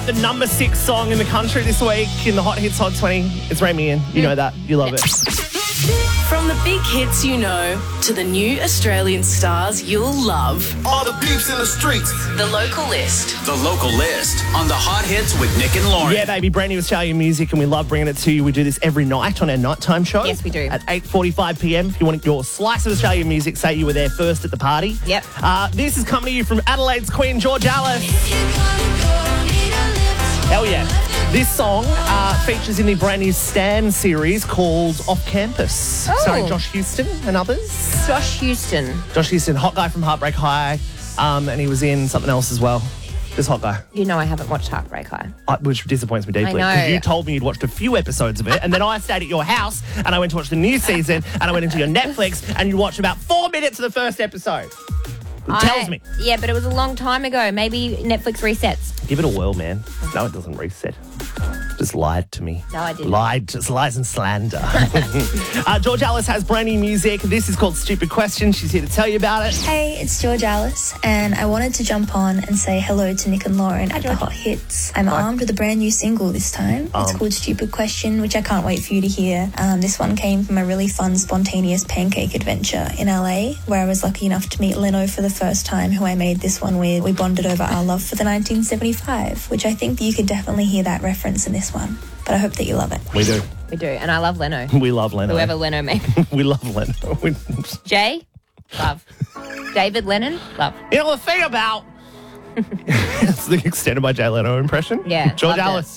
the number 6 song in the country this week in the Hot Hits Hot 20. It's Rain Me In. You know that. You love it. From the big hits you know to the new Australian stars you'll love. All the peeps in the streets. The Local List. The Local List on the Hot Hits with Nick and Lauren. Yeah, baby, brand new Australian music, and we love bringing it to you. We do this every night on our nighttime show. Yes, we do. At 8:45 p.m. If you want your slice of Australian music, say you were there first at the party. Yep. This is coming to you from Adelaide's Queen, George Alice. Hell yeah. This song features in the brand new Stan series called Off Campus. Oh. Starring Josh Houston and others. Josh Houston. Josh Houston, hot guy from Heartbreak High, and he was in something else as well. This hot guy. You know I haven't watched Heartbreak High. Which disappoints me deeply. I know. Because you told me you'd watched a few episodes of it, and then I stayed at your house, and I went to watch the new season, and I went into your Netflix, and you watched about 4 minutes of the first episode. It tells me. Yeah, but it was a long time ago. Maybe Netflix resets. Give it a whirl, man. No, it doesn't reset. Just lied to me. No, I didn't. Lied, just lies and slander. George Alice has brand new music. This is called Stupid Question. She's here to tell you about it. Hey, it's George Alice, and I wanted to jump on and say hello to Nick and Lauren at the Hot Hits. I'm armed with a brand new single this time. It's called Stupid Question, which I can't wait for you to hear. This one came from a really fun, spontaneous pancake adventure in LA, where I was lucky enough to meet Leno for the first time, who I made this one with. We bonded over our love for the 1975, which I think that you could definitely hear that reference in this one. But I hope that you love it. We do. We do. And I love Leno. We love Leno. Whoever Leno made. We love Leno. Jay? Love. David Lennon? Love. You know, the thing about... It's the extent of my Jay Leno impression. Yeah, George loved it. Alice.